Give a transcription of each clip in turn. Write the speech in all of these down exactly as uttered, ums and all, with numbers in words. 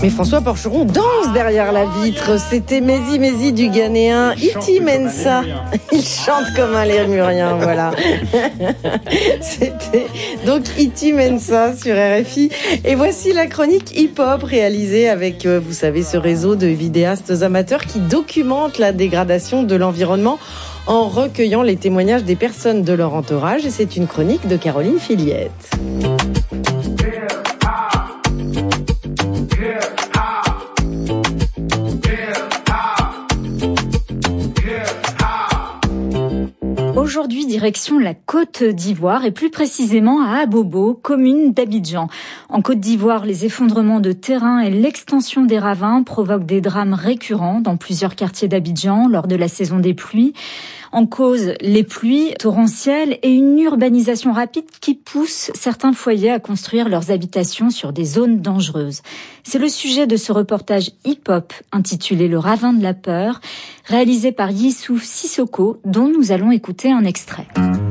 Mais François Porcheron danse derrière la vitre. C'était Mézi Mézi du Ghanéen Iti Mensa. Il chante comme un lémurien, voilà. C'était donc Iti Mensa sur R F I. Et voici la chronique hip-hop réalisée avec, vous savez, ce réseau de vidéastes amateurs qui documentent la dégradation de l'environnement en recueillant les témoignages des personnes de leur entourage. Et c'est une chronique de Caroline Filiette. Aujourd'hui, direction la Côte d'Ivoire et plus précisément à Abobo, commune d'Abidjan. En Côte d'Ivoire, les effondrements de terrain et l'extension des ravins provoquent des drames récurrents dans plusieurs quartiers d'Abidjan lors de la saison des pluies. En cause, les pluies torrentielles et une urbanisation rapide qui pousse certains foyers à construire leurs habitations sur des zones dangereuses. C'est le sujet de ce reportage hip-hop intitulé Le ravin de la peur, réalisé par Youssouf Sissoko, dont nous allons écouter un extrait.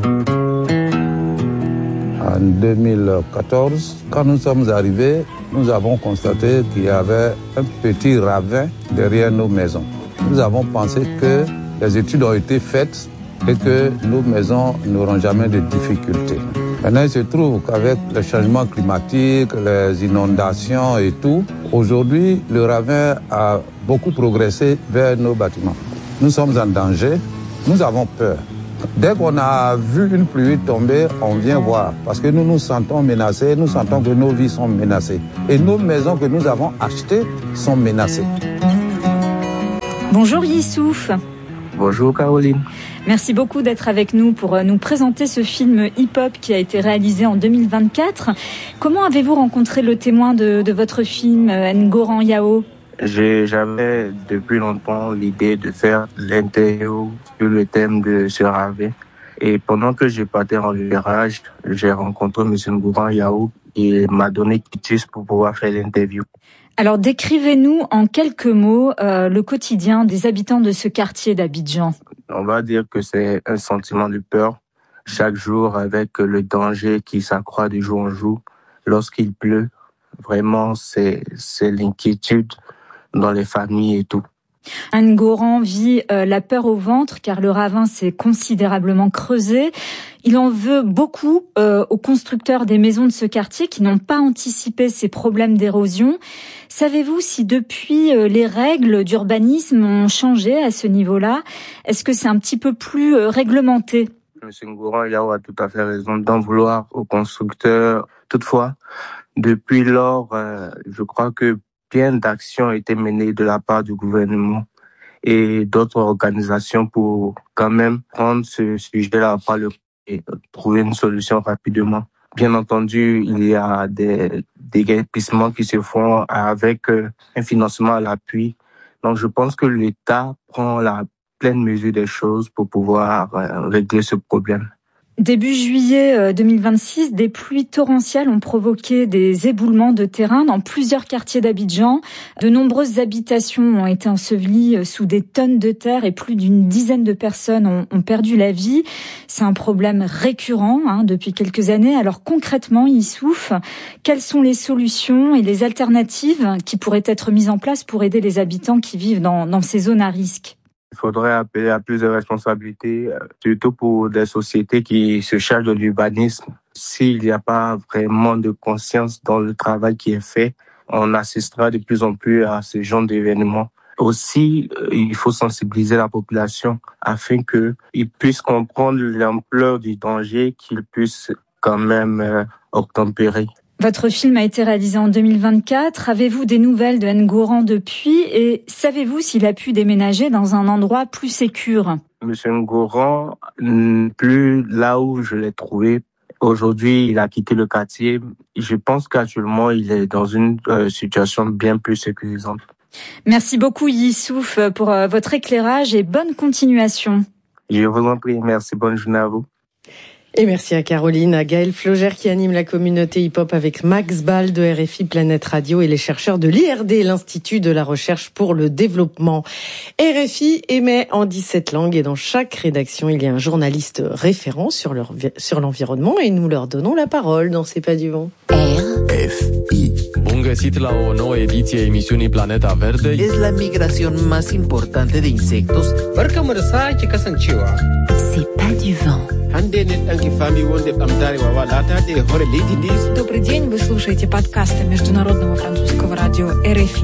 En deux mille quatorze, quand nous sommes arrivés, nous avons constaté qu'il y avait un petit ravin derrière nos maisons. Nous avons pensé que les études ont été faites et que nos maisons n'auront jamais de difficultés. Maintenant, il se trouve qu'avec le changement climatique, les inondations et tout, aujourd'hui, le ravin a beaucoup progressé vers nos bâtiments. Nous sommes en danger, nous avons peur. Dès qu'on a vu une pluie tomber, on vient voir parce que nous nous sentons menacés, nous sentons que nos vies sont menacées. Et nos maisons que nous avons achetées sont menacées. Bonjour Youssouf. Bonjour Caroline. Merci beaucoup d'être avec nous pour nous présenter ce film hip-hop qui a été réalisé en deux mille vingt-quatre. Comment avez-vous rencontré le témoin de, de votre film, Ngoran Yao ? J'ai jamais depuis longtemps l'idée de faire l'interview sur le thème de ce ravin. Et pendant que je partais en virage, j'ai rencontré M. Ngoran Yao et m'a donné quitus pour pouvoir faire l'interview. Alors décrivez-nous en quelques mots euh, le quotidien des habitants de ce quartier d'Abidjan. On va dire que c'est un sentiment de peur chaque jour avec le danger qui s'accroît de jour en jour. Lorsqu'il pleut, vraiment c'est c'est l'inquiétude dans les familles et tout. Ngoran vit euh, la peur au ventre car le ravin s'est considérablement creusé. Il en veut beaucoup euh, aux constructeurs des maisons de ce quartier qui n'ont pas anticipé ces problèmes d'érosion. Savez-vous si depuis euh, les règles d'urbanisme ont changé à ce niveau-là ? Est-ce que c'est un petit peu plus euh, réglementé ? Monsieur Ngoran Yao a tout à fait raison d'en vouloir aux constructeurs. Toutefois, depuis lors, euh, je crois que bien d'actions ont été menées de la part du gouvernement et d'autres organisations pour quand même prendre ce sujet-là par le et trouver une solution rapidement. Bien entendu, il y a des déguerpissements qui se font avec un financement à l'appui. Donc, je pense que l'État prend la pleine mesure des choses pour pouvoir régler ce problème. Début juillet deux mille vingt-six, des pluies torrentielles ont provoqué des éboulements de terrain dans plusieurs quartiers d'Abidjan. De nombreuses habitations ont été ensevelies sous des tonnes de terre et plus d'une dizaine de personnes ont, ont perdu la vie. C'est un problème récurrent hein, depuis quelques années. Alors concrètement, Youssouf, quelles sont les solutions et les alternatives qui pourraient être mises en place pour aider les habitants qui vivent dans, dans ces zones à risque ? Il faudrait appeler à plus de responsabilités, surtout pour des sociétés qui se chargent de l'urbanisme. S'il n'y a pas vraiment de conscience dans le travail qui est fait, on assistera de plus en plus à ce genre d'événements. Aussi, il faut sensibiliser la population afin qu'ils puissent comprendre l'ampleur du danger, qu'ils puissent quand même obtempérer. Votre film a été réalisé en deux mille vingt-quatre. Avez-vous des nouvelles de Ngoran depuis et savez-vous s'il a pu déménager dans un endroit plus sécure ? Monsieur Ngoran, plus là où je l'ai trouvé. Aujourd'hui, il a quitté le quartier. Je pense qu'actuellement, il est dans une euh, situation bien plus sécurisante. Merci beaucoup Youssouf pour euh, votre éclairage et bonne continuation. Je vous en prie, merci, bonne journée à vous. Et merci à Caroline, à Gaël Flogère qui anime la communauté hip-hop avec Max Ball de R F I Planète Radio et les chercheurs de l'I R D, l'Institut de la Recherche pour le Développement. R F I émet en dix-sept langues et dans chaque rédaction, il y a un journaliste référent sur, leur, sur l'environnement et nous leur donnons la parole dans C'est pas du vent. R F I. Bun găsit la o nouă ediție a emisiunii Planeta Verde. Es la migración más importante de insectos. Barkamu da sake kasancewa. C'est pas du vent. Hande ne ɗanki fami wonde ɓamtare wawa latade hore leydi ndi. Добрый день, вы слушаете подкасты Международного французского радио R F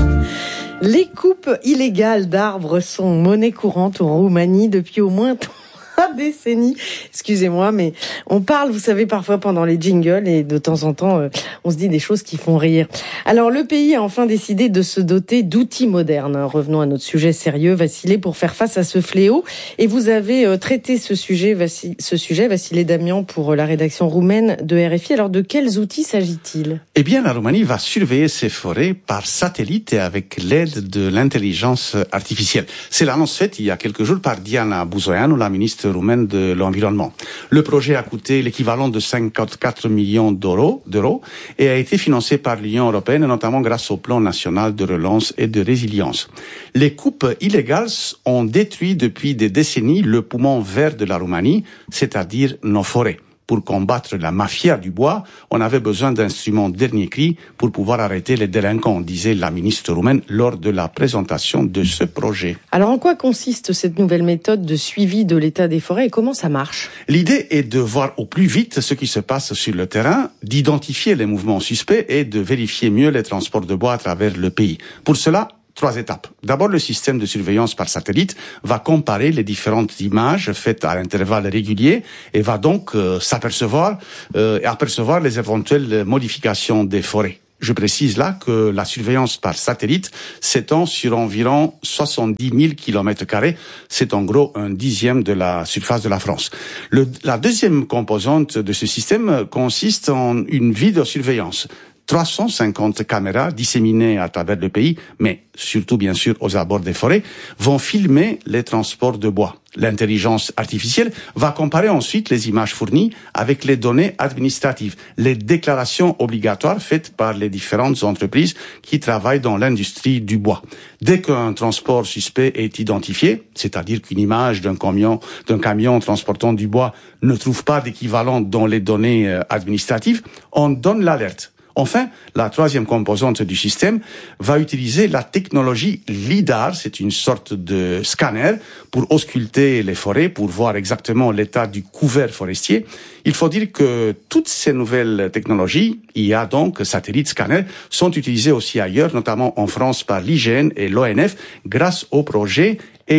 I. Les coupes illégales d'arbres sont monnaie courante en Roumanie depuis au moins trois décennies. Excusez-moi, mais on parle, vous savez, parfois pendant les jingles et de temps en temps, euh, on se dit des choses qui font rire. Alors, le pays a enfin décidé de se doter d'outils modernes. Revenons à notre sujet sérieux, Vassilé, pour faire face à ce fléau. Et vous avez euh, traité ce sujet, Vassi- ce sujet, Vassilé Damian, pour la rédaction roumaine de R F I. Alors, de quels outils s'agit-il ? Eh bien, la Roumanie va surveiller ses forêts par satellite et avec l'aide de l'intelligence artificielle. C'est l'annonce faite il y a quelques jours par Diana Buzoianu, la ministre roumaine de l'environnement. Le projet a coûté l'équivalent de cinquante-quatre millions d'euros, d'euros et a été financé par l'Union européenne, notamment grâce au plan national de relance et de résilience. Les coupes illégales ont détruit depuis des décennies le poumon vert de la Roumanie, c'est-à-dire nos forêts. Pour combattre la mafia du bois, on avait besoin d'instruments dernier cri pour pouvoir arrêter les délinquants, disait la ministre roumaine lors de la présentation de ce projet. Alors, en quoi consiste cette nouvelle méthode de suivi de l'état des forêts et comment ça marche ? L'idée est de voir au plus vite ce qui se passe sur le terrain, d'identifier les mouvements suspects et de vérifier mieux les transports de bois à travers le pays. Pour cela, trois étapes. D'abord, le système de surveillance par satellite va comparer les différentes images faites à intervalles réguliers et va donc euh, s'apercevoir euh, et apercevoir les éventuelles modifications des forêts. Je précise là que la surveillance par satellite s'étend sur environ soixante-dix mille kilomètres carrés. C'est en gros un dixième de la surface de la France. Le, la deuxième composante de ce système consiste en une vidéosurveillance. trois cent cinquante caméras disséminées à travers le pays, mais surtout bien sûr aux abords des forêts, vont filmer les transports de bois. L'intelligence artificielle va comparer ensuite les images fournies avec les données administratives, les déclarations obligatoires faites par les différentes entreprises qui travaillent dans l'industrie du bois. Dès qu'un transport suspect est identifié, c'est-à-dire qu'une image d'un camion, d'un camion transportant du bois ne trouve pas d'équivalent dans les données administratives, on donne l'alerte. Enfin, la troisième composante du système va utiliser la technologie LIDAR, c'est une sorte de scanner pour ausculter les forêts, pour voir exactement l'état du couvert forestier. Il faut dire que toutes ces nouvelles technologies, I A donc, satellites, scanners, sont utilisées aussi ailleurs, notamment en France par l'I G N et l'O N F, grâce au projet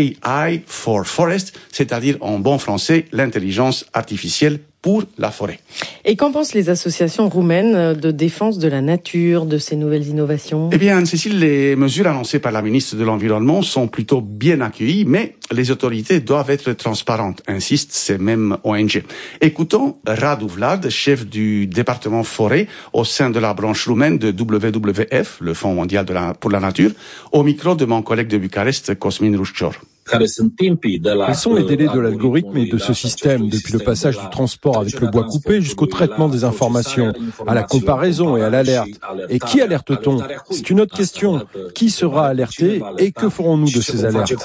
A I for Forest, c'est-à-dire en bon français, l'intelligence artificielle pour la forêt. Et qu'en pensent les associations roumaines de défense de la nature, de ces nouvelles innovations ? Eh bien, Anne-Cécile, les mesures annoncées par la ministre de l'Environnement sont plutôt bien accueillies, mais les autorités doivent être transparentes, insistent ces mêmes O N G. Écoutons Radu Vlad, chef du département forêt au sein de la branche roumaine de W W F, le Fonds mondial de la, pour la nature, au micro de mon collègue de Bucarest, Cosmin Rușcior. Quels sont les délais de l'algorithme et de ce système, depuis le passage du transport avec le bois coupé jusqu'au traitement des informations, à la comparaison et à l'alerte? Et qui alerte-t-on? C'est une autre question. Qui sera alerté et que ferons-nous de ces alertes?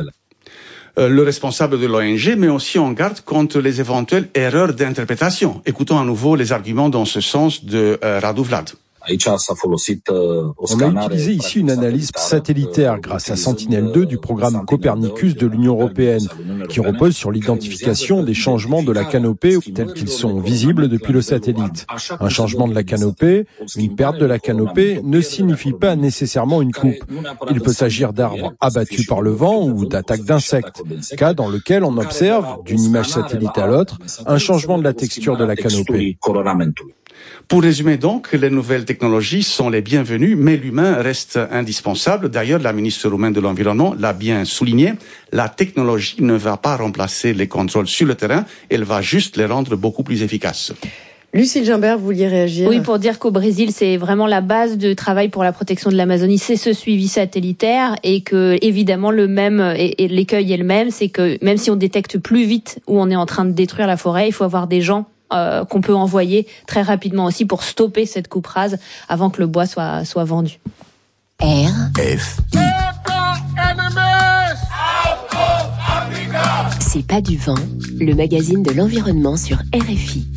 Le responsable de l'O N G met aussi en garde contre les éventuelles erreurs d'interprétation. Écoutons à nouveau les arguments dans ce sens de euh, Radu Vlad. On a utilisé ici une analyse satellitaire grâce à Sentinelle deux du programme Copernicus de l'Union européenne, qui repose sur l'identification des changements de la canopée tels qu'ils sont visibles depuis le satellite. Un changement de la canopée, une perte de la canopée ne signifie pas nécessairement une coupe. Il peut s'agir d'arbres abattus par le vent ou d'attaques d'insectes, cas dans lequel on observe, d'une image satellite à l'autre, un changement de la texture de la canopée. Pour résumer donc, les nouvelles technologies sont les bienvenues, mais l'humain reste indispensable. D'ailleurs, la ministre roumaine de l'Environnement l'a bien souligné, la technologie ne va pas remplacer les contrôles sur le terrain, elle va juste les rendre beaucoup plus efficaces. Lucille Gimbert, vous vouliez réagir? Oui, pour dire qu'au Brésil, c'est vraiment la base de travail pour la protection de l'Amazonie, c'est ce suivi satellitaire et que, évidemment, le même, et, et l'écueil est le même, c'est que même si on détecte plus vite où on est en train de détruire la forêt, il faut avoir des gens euh, qu'on peut envoyer très rapidement aussi pour stopper cette coupe rase avant que le bois soit, soit vendu. R F I. C'est pas du vent, le magazine de l'environnement sur R F I.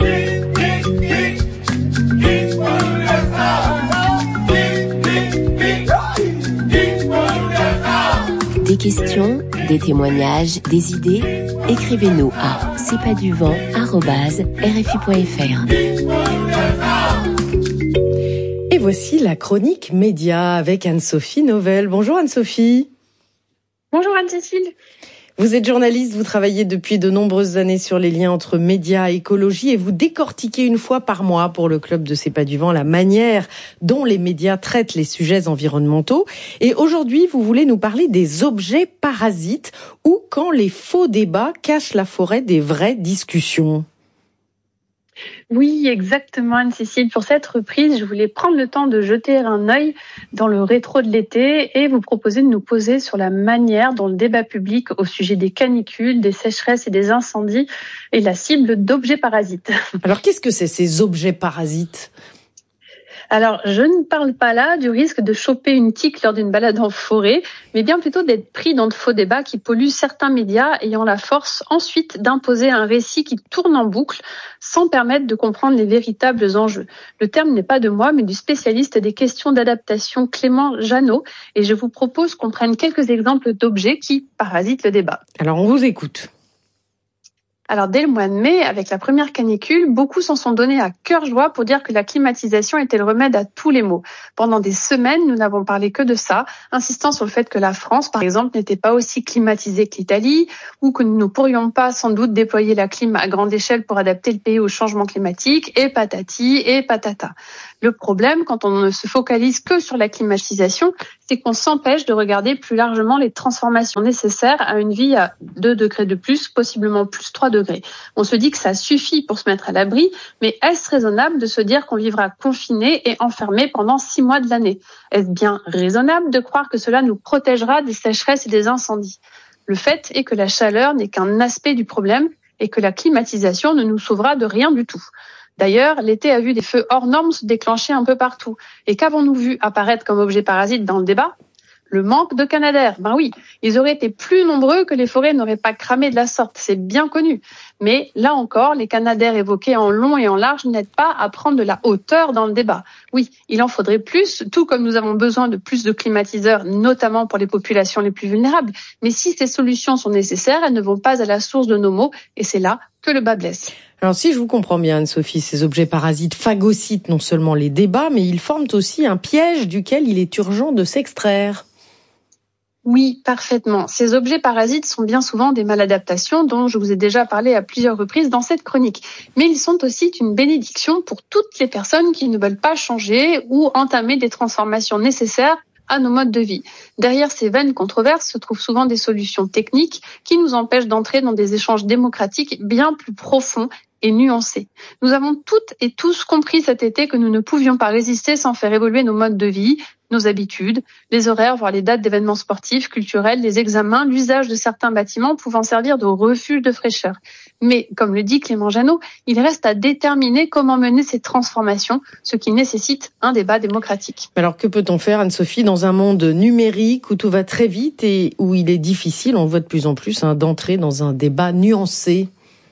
Des questions, des témoignages, des idées, écrivez-nous à c'est pas du vent arobase r f i point f r. Et voici la chronique média avec Anne-Sophie Novelle. Bonjour Anne-Sophie. Bonjour Anne-Cécile. Vous êtes journaliste, vous travaillez depuis de nombreuses années sur les liens entre médias et écologie et vous décortiquez une fois par mois pour le club de C'est pas du vent la manière dont les médias traitent les sujets environnementaux. Et aujourd'hui, vous voulez nous parler des objets parasites ou quand les faux débats cachent la forêt des vraies discussions. Oui, exactement Anne-Cécile. Pour cette reprise, je voulais prendre le temps de jeter un œil dans le rétro de l'été et vous proposer de nous poser sur la manière dont le débat public au sujet des canicules, des sécheresses et des incendies est la cible d'objets parasites. Alors qu'est-ce que c'est ces objets parasites ? Alors, je ne parle pas là du risque de choper une tique lors d'une balade en forêt, mais bien plutôt d'être pris dans de faux débats qui polluent certains médias ayant la force ensuite d'imposer un récit qui tourne en boucle sans permettre de comprendre les véritables enjeux. Le terme n'est pas de moi, mais du spécialiste des questions d'adaptation Clément Jeannot, et je vous propose qu'on prenne quelques exemples d'objets qui parasitent le débat. Alors, on vous écoute. Alors dès le mois de mai, avec la première canicule, beaucoup s'en sont donnés à cœur joie pour dire que la climatisation était le remède à tous les maux. Pendant des semaines, nous n'avons parlé que de ça, insistant sur le fait que la France, par exemple, n'était pas aussi climatisée que l'Italie, ou que nous ne pourrions pas sans doute déployer la clim à grande échelle pour adapter le pays au changement climatique, et patati et patata. Le problème, quand on ne se focalise que sur la climatisation, c'est qu'on s'empêche de regarder plus largement les transformations nécessaires à une vie à deux degrés de plus, possiblement plus trois degrés. On se dit que ça suffit pour se mettre à l'abri, mais est-ce raisonnable de se dire qu'on vivra confiné et enfermé pendant six mois de l'année ? Est-ce bien raisonnable de croire que cela nous protégera des sécheresses et des incendies ? Le fait est que la chaleur n'est qu'un aspect du problème et que la climatisation ne nous sauvera de rien du tout. D'ailleurs, l'été a vu des feux hors normes se déclencher un peu partout. Et qu'avons-nous vu apparaître comme objet parasite dans le débat ? Le manque de canadaires. Ben oui, ils auraient été plus nombreux que les forêts n'auraient pas cramé de la sorte, c'est bien connu. Mais là encore, les canadaires évoqués en long et en large n'aident pas à prendre de la hauteur dans le débat. Oui, il en faudrait plus, tout comme nous avons besoin de plus de climatiseurs, notamment pour les populations les plus vulnérables. Mais si ces solutions sont nécessaires, elles ne vont pas à la source de nos maux, et c'est là que le bas blesse. Alors si je vous comprends bien, Anne-Sophie, ces objets parasites phagocytent non seulement les débats, mais ils forment aussi un piège duquel il est urgent de s'extraire. Oui, parfaitement. Ces objets parasites sont bien souvent des maladaptations dont je vous ai déjà parlé à plusieurs reprises dans cette chronique. Mais ils sont aussi une bénédiction pour toutes les personnes qui ne veulent pas changer ou entamer des transformations nécessaires à nos modes de vie. Derrière ces vaines controverses se trouvent souvent des solutions techniques qui nous empêchent d'entrer dans des échanges démocratiques bien plus profonds et nuancés. Nous avons toutes et tous compris cet été que nous ne pouvions pas résister sans faire évoluer nos modes de vie, nos habitudes, les horaires, voire les dates d'événements sportifs, culturels, les examens, l'usage de certains bâtiments pouvant servir de refuge de fraîcheur. Mais, comme le dit Clément Jeannot, il reste à déterminer comment mener ces transformations, ce qui nécessite un débat démocratique. Alors que peut-on faire, Anne-Sophie, dans un monde numérique où tout va très vite et où il est difficile, on le voit de plus en plus, hein, d'entrer dans un débat nuancé ?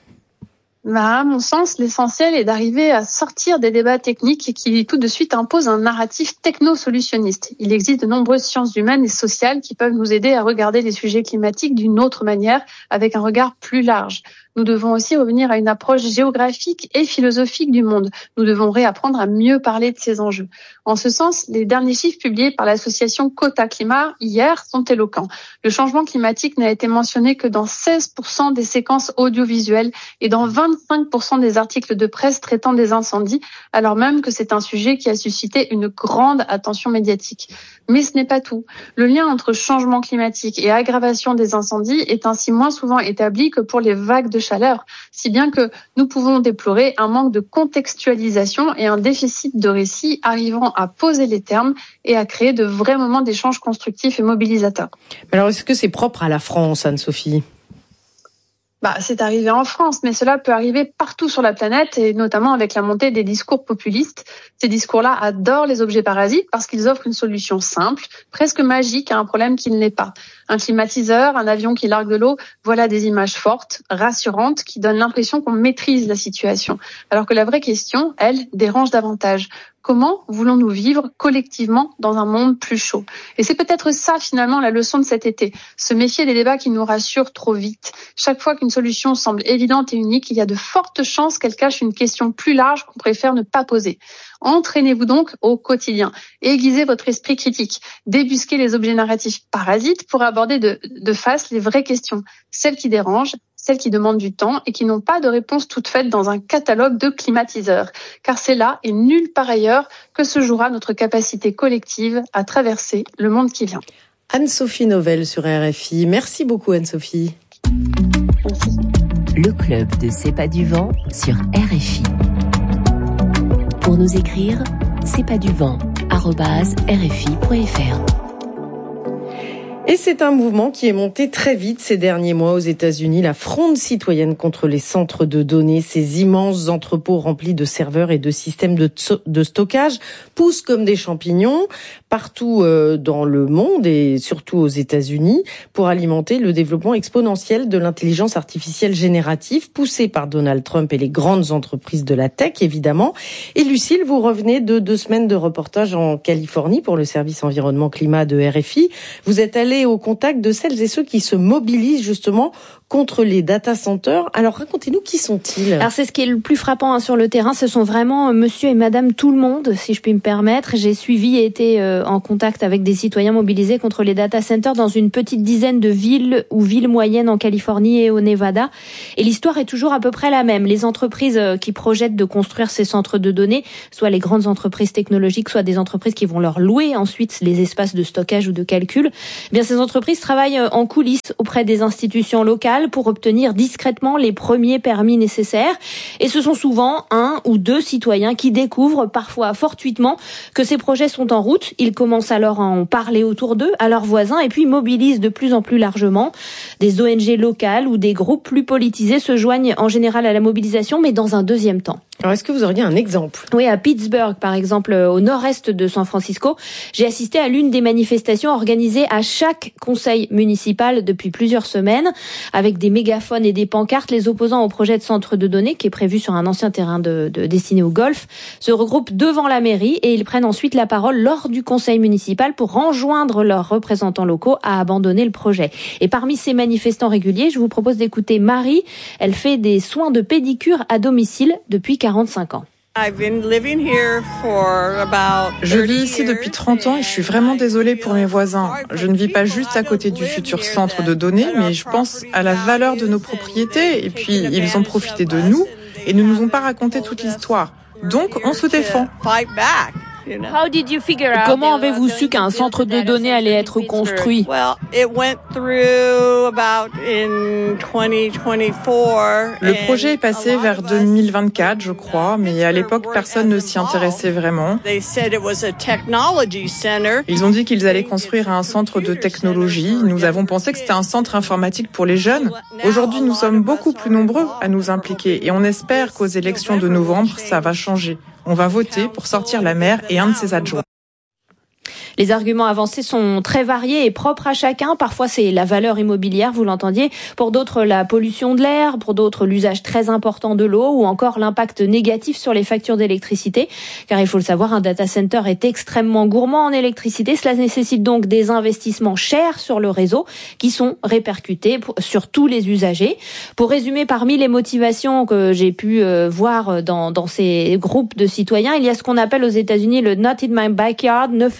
Bah, à mon sens, l'essentiel est d'arriver à sortir des débats techniques qui tout de suite imposent un narratif techno-solutionniste. Il existe de nombreuses sciences humaines et sociales qui peuvent nous aider à regarder les sujets climatiques d'une autre manière, avec un regard plus large. Nous devons aussi revenir à une approche géographique et philosophique du monde. Nous devons réapprendre à mieux parler de ces enjeux. En ce sens, les derniers chiffres publiés par l'association Quota Climat hier sont éloquents. Le changement climatique n'a été mentionné que dans seize pour cent des séquences audiovisuelles et dans vingt-cinq pour cent des articles de presse traitant des incendies, alors même que c'est un sujet qui a suscité une grande attention médiatique. Mais ce n'est pas tout. Le lien entre changement climatique et aggravation des incendies est ainsi moins souvent établi que pour les vagues de chaleur, si bien que nous pouvons déplorer un manque de contextualisation et un déficit de récit arrivant à poser les termes et à créer de vrais moments d'échange constructifs et mobilisateurs. Alors, est-ce que c'est propre à la France, Anne-Sophie ? Bah, c'est arrivé en France, mais cela peut arriver partout sur la planète, et notamment avec la montée des discours populistes. Ces discours-là adorent les objets parasites parce qu'ils offrent une solution simple, presque magique à un problème qui ne l'est pas. Un climatiseur, un avion qui largue de l'eau, voilà des images fortes, rassurantes, qui donnent l'impression qu'on maîtrise la situation. Alors que la vraie question, elle, dérange davantage. Comment voulons-nous vivre collectivement dans un monde plus chaud ? Et c'est peut-être ça finalement la leçon de cet été, se méfier des débats qui nous rassurent trop vite. Chaque fois qu'une solution semble évidente et unique, il y a de fortes chances qu'elle cache une question plus large qu'on préfère ne pas poser. Entraînez-vous donc au quotidien, aiguisez votre esprit critique, débusquez les objets narratifs parasites pour aborder de, de face les vraies questions, celles qui dérangent, celles qui demandent du temps et qui n'ont pas de réponse toute faite dans un catalogue de climatiseurs. Car c'est là et nulle part ailleurs que se jouera notre capacité collective à traverser le monde qui vient. Anne-Sophie Novelle sur R F I. Merci beaucoup Anne-Sophie. Merci. Le club de C'est pas du vent sur R F I. Pour nous écrire, c'est pas du vent arobase r f i point f r. Et c'est un mouvement qui est monté très vite ces derniers mois aux États-Unis, la fronde citoyenne contre les centres de données. Ces immenses entrepôts remplis de serveurs et de systèmes de, de stockage poussent comme des champignons partout dans le monde et surtout aux États-Unis pour alimenter le développement exponentiel de l'intelligence artificielle générative poussée par Donald Trump et les grandes entreprises de la tech, évidemment. Et Lucille, vous revenez de deux semaines de reportage en Californie pour le service environnement climat de R F I. Vous êtes allé au contact de celles et ceux qui se mobilisent justement contre les data centers. Alors racontez-nous, qui sont-ils ? Alors c'est ce qui est le plus frappant hein, sur le terrain, ce sont vraiment monsieur et madame tout le monde, si je puis me permettre. J'ai suivi et été euh, en contact avec des citoyens mobilisés contre les data centers dans une petite dizaine de villes ou villes moyennes en Californie et au Nevada. Et l'histoire est toujours à peu près la même. Les entreprises euh, qui projettent de construire ces centres de données, soit les grandes entreprises technologiques, soit des entreprises qui vont leur louer ensuite les espaces de stockage ou de calcul, eh bien ces entreprises travaillent en coulisses auprès des institutions locales pour obtenir discrètement les premiers permis nécessaires. Et ce sont souvent un ou deux citoyens qui découvrent, parfois fortuitement, que ces projets sont en route. Ils commencent alors à en parler autour d'eux, à leurs voisins, et puis mobilisent de plus en plus largement. Des O N G locales ou des groupes plus politisés se joignent en général à la mobilisation, mais dans un deuxième temps. Alors, est-ce que vous auriez un exemple ? Oui, à Pittsburgh, par exemple, au nord-est de San Francisco, j'ai assisté à l'une des manifestations organisées à chaque conseil municipal depuis plusieurs semaines, avec des mégaphones et des pancartes. Les opposants au projet de centre de données, qui est prévu sur un ancien terrain de, de destiné au golf, se regroupent devant la mairie et ils prennent ensuite la parole lors du conseil municipal pour enjoindre leurs représentants locaux à abandonner le projet. Et parmi ces manifestants réguliers, je vous propose d'écouter Marie. Elle fait des soins de pédicure à domicile depuis quarante-cinq ans. Je vis ici depuis trente ans et je suis vraiment désolée pour mes voisins. Je ne vis pas juste à côté du futur centre de données, mais je pense à la valeur de nos propriétés. Et puis, ils ont profité de nous et ne nous ont pas raconté toute l'histoire. Donc, on se défend. Comment avez-vous su qu'un centre de données allait être construit ? Le projet est passé vers deux mille vingt-quatre, je crois, mais à l'époque, personne ne s'y intéressait vraiment. Ils ont dit qu'ils allaient construire un centre de technologie. Nous avons pensé que c'était un centre informatique pour les jeunes. Aujourd'hui, nous sommes beaucoup plus nombreux à nous impliquer et on espère qu'aux élections de novembre, ça va changer. On va voter pour sortir la maire et un de ses adjoints. Les arguments avancés sont très variés et propres à chacun. Parfois, c'est la valeur immobilière, vous l'entendiez. Pour d'autres, la pollution de l'air. Pour d'autres, l'usage très important de l'eau ou encore l'impact négatif sur les factures d'électricité. Car il faut le savoir, un data center est extrêmement gourmand en électricité. Cela nécessite donc des investissements chers sur le réseau qui sont répercutés sur tous les usagers. Pour résumer, parmi les motivations que j'ai pu voir dans, dans ces groupes de citoyens, il y a ce qu'on appelle aux États-Unis le « not in my backyard », ne faites pas ça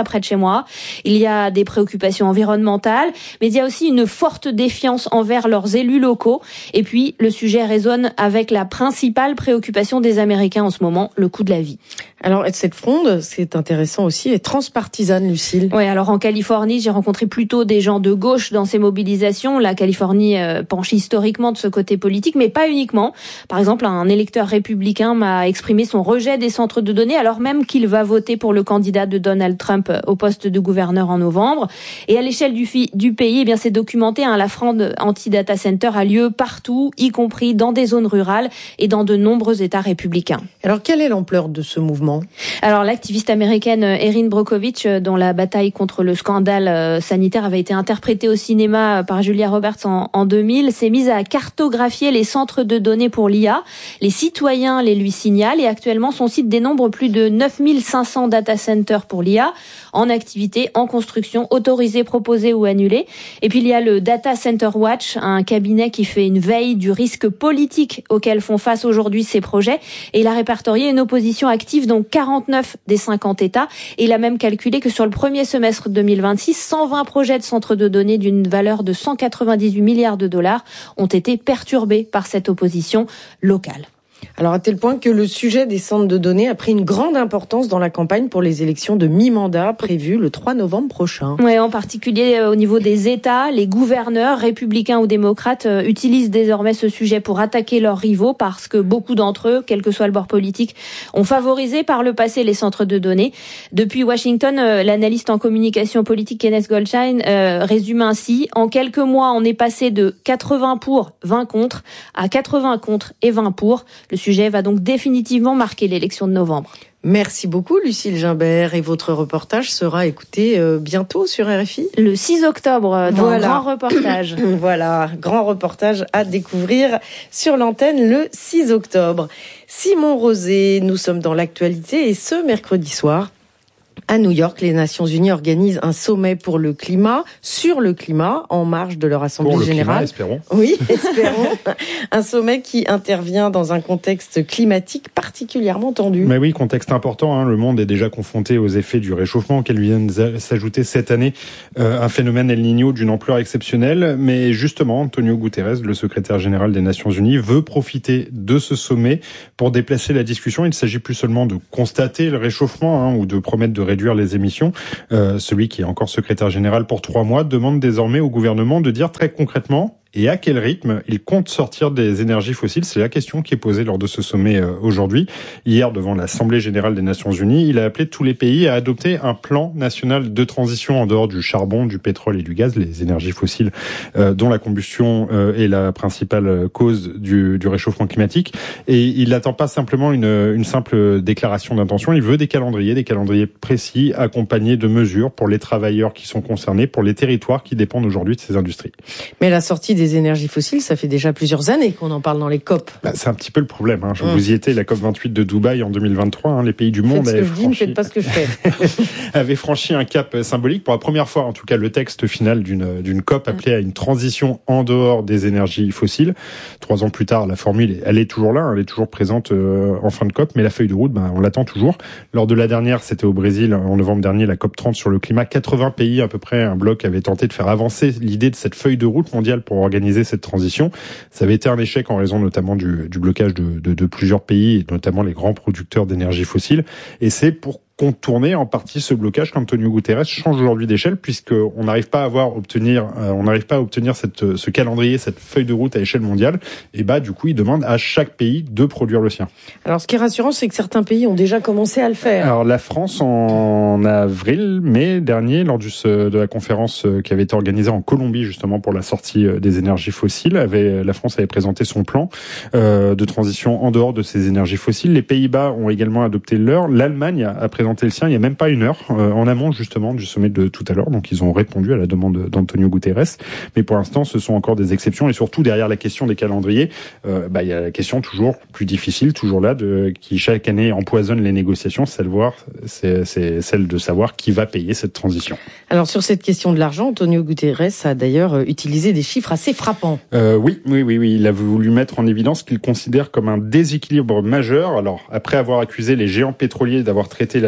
ça près de chez moi. Il y a des préoccupations environnementales, mais il y a aussi une forte défiance envers leurs élus locaux. Et puis, le sujet résonne avec la principale préoccupation des Américains en ce moment, le coût de la vie. Alors, cette fronde, c'est intéressant aussi, est transpartisane, Lucille. Oui, alors en Californie, j'ai rencontré plutôt des gens de gauche dans ces mobilisations. La Californie euh, penche historiquement de ce côté politique, mais pas uniquement. Par exemple, un électeur républicain m'a exprimé son rejet des centres de données, alors même qu'il va voter pour le candidat de Donald Trump au poste de gouverneur en novembre. Et à l'échelle du, fi- du pays, eh bien, c'est documenté, hein, la fronde anti-data center a lieu partout, y compris dans des zones rurales et dans de nombreux États républicains. Alors, quelle est l'ampleur de ce mouvement ? Alors, l'activiste américaine Erin Brockovich, dont la bataille contre le scandale sanitaire avait été interprétée au cinéma par Julia Roberts en, en deux mille, s'est mise à cartographier les centres de données pour l'I A. Les citoyens les lui signalent et actuellement, son site dénombre plus de neuf mille cinq cents data centers pour l'I A en activité, en construction, autorisés, proposés ou annulés. Et puis, il y a le Data Center Watch, un cabinet qui fait une veille du risque politique auquel font face aujourd'hui ces projets. Et il a répertorié une opposition active dans quarante-neuf des cinquante États. Et il a même calculé que sur le premier semestre deux mille vingt-six, cent vingt projets de centres de données d'une valeur de cent quatre-vingt-dix-huit milliards de dollars ont été perturbés par cette opposition locale. Alors, à tel point que le sujet des centres de données a pris une grande importance dans la campagne pour les élections de mi-mandat prévues le trois novembre prochain. Ouais, en particulier euh, au niveau des États, les gouverneurs, républicains ou démocrates, euh, utilisent désormais ce sujet pour attaquer leurs rivaux parce que beaucoup d'entre eux, quel que soit le bord politique, ont favorisé par le passé les centres de données. Depuis Washington, euh, l'analyste en communication politique Kenneth Goldstein euh, résume ainsi: en quelques mois, on est passé de quatre-vingts pour, vingt contre à quatre-vingts contre et vingt pour. Le sujet va donc définitivement marquer l'élection de novembre. Merci beaucoup, Lucille Gimbert. Et votre reportage sera écouté euh, bientôt sur R F I ? Le six octobre, dans voilà. un grand reportage. Voilà, grand reportage à découvrir sur l'antenne le six octobre. Simon Rosé, nous sommes dans l'actualité et ce mercredi soir, à New York, les Nations Unies organisent un sommet pour le climat, sur le climat, en marge de leur Assemblée pour le générale. Climat, espérons. Oui, espérons. Un sommet qui intervient dans un contexte climatique particulièrement tendu. Mais oui, contexte important. Hein. Le monde est déjà confronté aux effets du réchauffement, auquel vient s'ajouter cette année euh, un phénomène El Niño d'une ampleur exceptionnelle. Mais justement, Antonio Guterres, le secrétaire général des Nations Unies, veut profiter de ce sommet pour déplacer la discussion. Il ne s'agit plus seulement de constater le réchauffement hein, ou de promettre de réduire les émissions. Euh, celui qui est encore secrétaire général pour trois mois demande désormais au gouvernement de dire très concrètement et à quel rythme il compte sortir des énergies fossiles. C'est la question qui est posée lors de ce sommet euh, aujourd'hui. Hier, devant l'Assemblée générale des Nations Unies, il a appelé tous les pays à adopter un plan national de transition en dehors du charbon, du pétrole et du gaz, les énergies fossiles euh, dont la combustion euh, est la principale cause du, du réchauffement climatique. Et il n'attend pas simplement une, une simple déclaration d'intention, il veut des calendriers, des calendriers précis, accompagnés de mesures pour les travailleurs qui sont concernés, pour les territoires qui dépendent aujourd'hui de ces industries. Mais la sortie des énergies fossiles, ça fait déjà plusieurs années qu'on en parle dans les COP. Bah, c'est un petit peu le problème. Hein. Mmh. Vous y étiez, la COP vingt-huit de Dubaï en deux mille vingt-trois. Hein. Les pays du monde faites ce avaient que je dis, franchi... ne faites pas ce que je fais. avaient franchi un cap symbolique. Pour la première fois, en tout cas, le texte final d'une, d'une COP appelait à une transition en dehors des énergies fossiles. Trois ans plus tard, la formule, elle est toujours là, elle est toujours présente euh, en fin de COP, mais la feuille de route, ben, on l'attend toujours. Lors de la dernière, c'était au Brésil, en novembre dernier, la COP trente sur le climat. quatre-vingts pays, à peu près, un bloc avait tenté de faire avancer l'idée de cette feuille de route mondiale pour organiser cette transition. Ça avait été un échec en raison notamment du, du blocage de, de, de plusieurs pays, et notamment les grands producteurs d'énergie fossile. Et c'est pour contourner en partie ce blocage qu'Antonio Guterres change aujourd'hui d'échelle, puisqu'on n'arrive pas à avoir obtenir, euh, on n'arrive pas à obtenir cette, ce calendrier, cette feuille de route à échelle mondiale. Et bah du coup, il demande à chaque pays de produire le sien. Alors, ce qui est rassurant, c'est que certains pays ont déjà commencé à le faire. Alors, la France, en avril, mai dernier, lors du, de la conférence qui avait été organisée en Colombie justement pour la sortie des énergies fossiles, avait, la France avait présenté son plan euh, de transition en dehors de ces énergies fossiles. Les Pays-Bas ont également adopté leur. L'Allemagne a présenté le sien il n'y a même pas une heure, euh, en amont justement du sommet de tout à l'heure. Donc ils ont répondu à la demande d'Antonio Guterres. Mais pour l'instant, ce sont encore des exceptions. Et surtout, derrière la question des calendriers, euh, bah, il y a la question toujours plus difficile, toujours là, de, qui chaque année empoisonne les négociations, c'est, le voir, c'est, c'est celle de savoir qui va payer cette transition. Alors sur cette question de l'argent, Antonio Guterres a d'ailleurs utilisé des chiffres assez frappants. Euh, oui, oui, oui, oui. Il a voulu mettre en évidence qu'il considère comme un déséquilibre majeur. Alors, après avoir accusé les géants pétroliers d'avoir traité la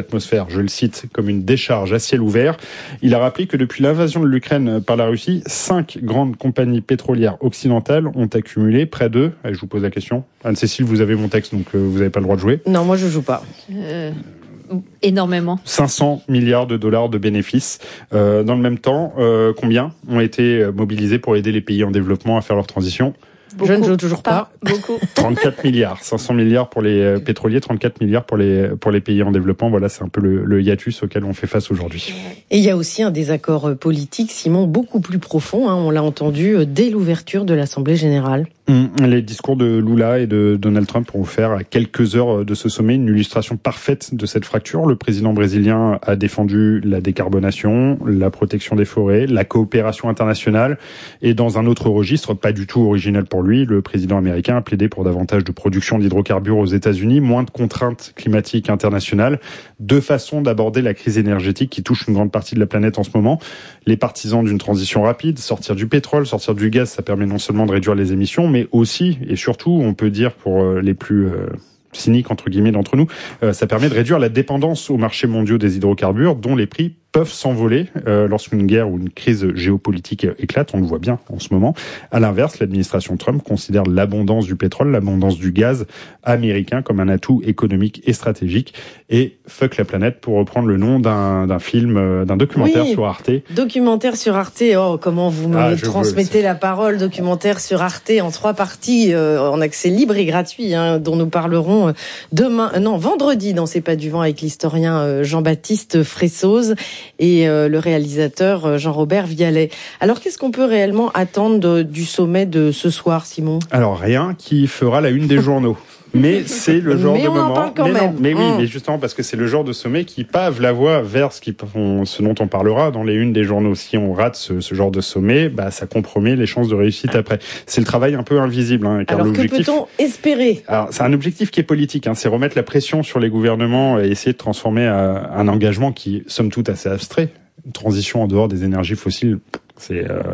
l'atmosphère, je le cite, comme une décharge à ciel ouvert. Il a rappelé que depuis l'invasion de l'Ukraine par la Russie, cinq grandes compagnies pétrolières occidentales ont accumulé près de... Je vous pose la question. Anne-Cécile, vous avez mon texte, donc vous n'avez pas le droit de jouer. Non, moi je joue pas. Euh... Énormément. cinq cents milliards de dollars de bénéfices. Euh, dans le même temps, euh, combien ont été mobilisés pour aider les pays en développement à faire leur transition ? Beaucoup. Je ne joue toujours pas. pas. Beaucoup. trente-quatre milliards. cinq cents milliards pour les euh, pétroliers, trente-quatre milliards pour les, pour les pays en développement. Voilà, c'est un peu le, le hiatus auquel on fait face aujourd'hui. Et il y a aussi un désaccord politique, Simon, beaucoup plus profond. Hein, on l'a entendu dès l'ouverture de l'Assemblée générale. Les discours de Lula et de Donald Trump ont offert à quelques heures de ce sommet une illustration parfaite de cette fracture. Le président brésilien a défendu la décarbonation, la protection des forêts, la coopération internationale. Et dans un autre registre, pas du tout original pour lui, le président américain a plaidé pour davantage de production d'hydrocarbures aux États-Unis, moins de contraintes climatiques internationales. Deux façons d'aborder la crise énergétique qui touche une grande partie de la planète en ce moment. Les partisans d'une transition rapide, sortir du pétrole, sortir du gaz, ça permet non seulement de réduire les émissions, mais aussi et surtout, on peut dire pour les plus euh, cyniques entre guillemets d'entre nous, euh, ça permet de réduire la dépendance aux marchés mondiaux des hydrocarbures, dont les prix peuvent s'envoler euh, lorsqu'une guerre ou une crise géopolitique éclate, on le voit bien en ce moment. À l'inverse, l'administration Trump considère l'abondance du pétrole, l'abondance du gaz américain comme un atout économique et stratégique. Et fuck la planète, pour reprendre le nom d'un, d'un film, euh, d'un documentaire oui, sur Arte. Documentaire sur Arte, oh comment vous me ah, transmettez veux, la parole, documentaire sur Arte en trois parties, euh, en accès libre et gratuit, hein, dont nous parlerons demain, euh, non, vendredi dans C'est pas du vent avec l'historien euh, Jean-Baptiste Fressoz et euh, le réalisateur euh, Jean-Robert Vialet. Alors, qu'est-ce qu'on peut réellement attendre de, du sommet de ce soir, Simon ? Alors, rien qui fera la une des journaux. Mais c'est le genre mais de on moment. En parle quand mais même. non, mais oui, mmh. mais justement parce que c'est le genre de sommet qui pave la voie vers ce, qui, ce dont on parlera dans les unes des journaux. Si on rate ce, ce genre de sommet, bah ça compromet les chances de réussite après. C'est le travail un peu invisible. Hein, car Alors l'objectif, que peut-on espérer ? Alors c'est un objectif qui est politique. Hein, c'est remettre la pression sur les gouvernements et essayer de transformer un, un engagement qui, somme toute, assez abstrait. Une transition en dehors des énergies fossiles, c'est euh,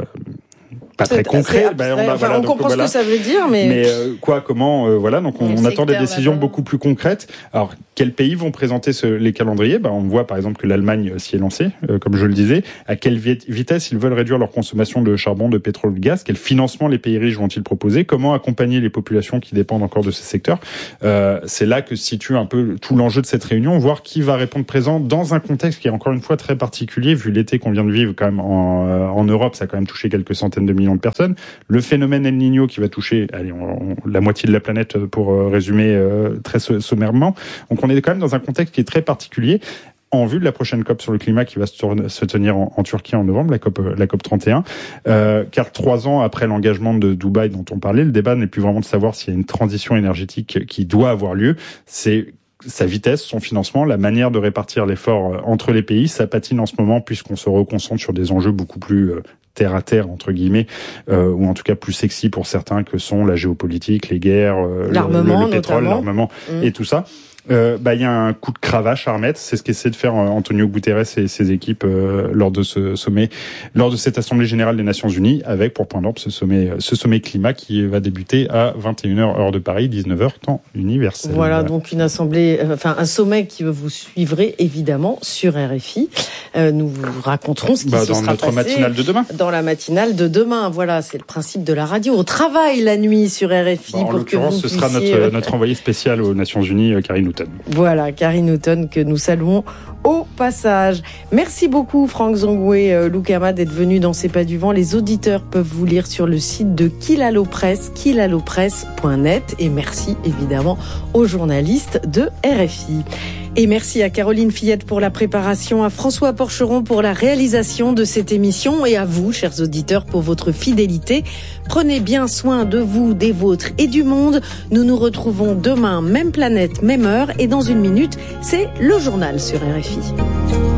pas très concret. Ben, on, a, enfin, voilà, on comprend donc, ce voilà. que ça veut dire, mais mais euh, quoi, comment, euh, voilà. Donc on, on attend des décisions d'abord. beaucoup plus concrètes. Alors quels pays vont présenter ce, les calendriers ? Ben, on voit par exemple que l'Allemagne s'y est lancée, euh, comme je le disais. À quelle vitesse ils veulent réduire leur consommation de charbon, de pétrole, de gaz ? Quel financement les pays riches vont-ils proposer ? Comment accompagner les populations qui dépendent encore de ces secteurs ? euh, C'est là que se situe un peu tout l'enjeu de cette réunion, voir qui va répondre présent dans un contexte qui est encore une fois très particulier, vu l'été qu'on vient de vivre quand même en, euh, en Europe. Ça a quand même touché quelques centaines de millions de personnes. Le phénomène El Niño qui va toucher allez, on, on, la moitié de la planète pour euh, résumer euh, très sommairement. Donc on est quand même dans un contexte qui est très particulier en vue de la prochaine COP sur le climat qui va se, tourner, se tenir en, en Turquie en novembre, la COP, la COP trente et un. Euh, car trois ans après l'engagement de Dubaï dont on parlait, le débat n'est plus vraiment de savoir s'il y a une transition énergétique qui doit avoir lieu. C'est sa vitesse, son financement, la manière de répartir l'effort entre les pays. Ça patine en ce moment puisqu'on se reconcentre sur des enjeux beaucoup plus euh, terre à terre, entre guillemets, euh, ou en tout cas plus sexy pour certains que sont la géopolitique, les guerres, euh, l'armement, le, le pétrole, notamment. l'armement mmh. et tout ça. Euh, bah, il y a un coup de cravache à remettre. C'est ce qu'essaie de faire euh, Antonio Guterres et ses équipes euh, lors de ce sommet, lors de cette Assemblée générale des Nations Unies, avec pour point d'ordre ce sommet, ce sommet climat qui va débuter à vingt et une heures heure de Paris, dix-neuf heures temps universel. Voilà, donc une assemblée, euh, enfin un sommet qui vous suivrez évidemment sur R F I. Euh, nous vous raconterons ce qui bah, se sera passé dans notre matinale de demain. Dans la matinale de demain, voilà, c'est le principe de la radio. On travaille la nuit sur R F I bah, en pour l'occurrence, que vous ce sera puissiez... notre, notre envoyé spécial aux Nations Unies, Carrie Newton. Voilà, Carrie Newton, que nous saluons au passage. Merci beaucoup, Franck Zongoué, euh, Loukama, d'être venu dans C'est pas du vent. Les auditeurs peuvent vous lire sur le site de Kilalopresse, kilalopresse point net. Et merci, évidemment, aux journalistes de R F I. Et merci à Caroline Fillette pour la préparation, à François Porcheron pour la réalisation de cette émission et à vous, chers auditeurs, pour votre fidélité. Prenez bien soin de vous, des vôtres et du monde. Nous nous retrouvons demain, même planète, même heure. Et dans une minute, c'est le journal sur R F I.